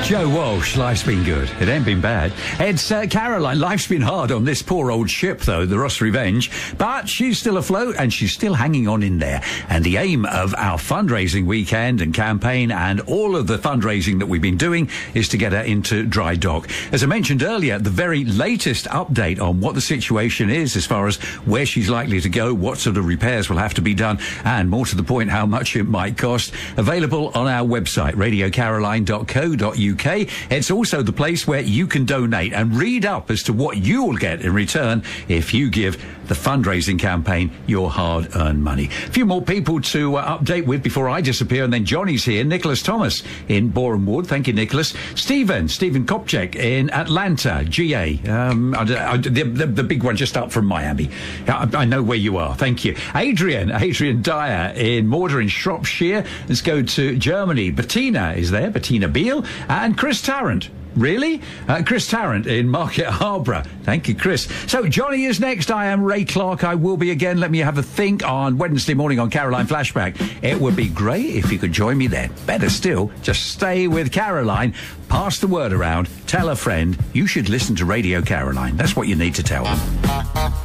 Joe Walsh, life's been good. It ain't been bad. It's Caroline. Life's been hard on this poor old ship, though, the Ross Revenge. But she's still afloat and she's still hanging on in there. And the aim of our fundraising weekend and campaign and all of the fundraising that we've been doing is to get her into dry dock. As I mentioned earlier, the very latest update on what the situation is as far as where she's likely to go, what sort of repairs will have to be done, and more to the point, how much it might cost, available on our website, radiocaroline.co.uk. It's also the place where you can donate and read up as to what you will get in return if you give the fundraising campaign your hard-earned money. A few more people to update with before I disappear, and then Johnny's here. Nicholas Thomas in Boreham Wood. Thank you, Nicholas. Stephen Kopchek in Atlanta, GA. The big one just up from Miami. I know where you are. Thank you. Adrian Dyer in Mortar in Shropshire. Let's go to Germany. Bettina is there, Bettina Beale, and Chris Tarrant. Really? Chris Tarrant in Market Harborough. Thank you, Chris. So Johnny is next. I am Ray Clark. I will be again. Let me have a think on Wednesday morning on Caroline Flashback. It would be great if you could join me then. Better still, just stay with Caroline. Pass the word around. Tell a friend. You should listen to Radio Caroline. That's what you need to tell them.